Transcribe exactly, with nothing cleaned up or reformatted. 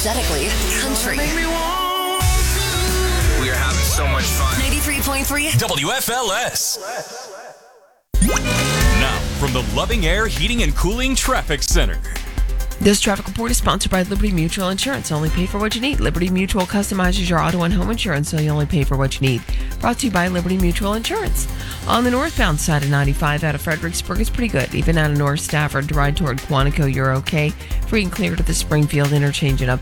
unapologetically country. We are having so much fun. ninety-three point three W F L S. Now, from the Loving Air Heating and Cooling Traffic Center. This traffic report is sponsored by Liberty Mutual Insurance. Only pay for what you need. Liberty Mutual customizes your auto and home insurance, so you only pay for what you need. Brought to you by Liberty Mutual Insurance. On the northbound side of ninety-five out of Fredericksburg, it's pretty good. Even out of North Stafford to ride toward Quantico, you're okay. Free and clear to the Springfield interchange and up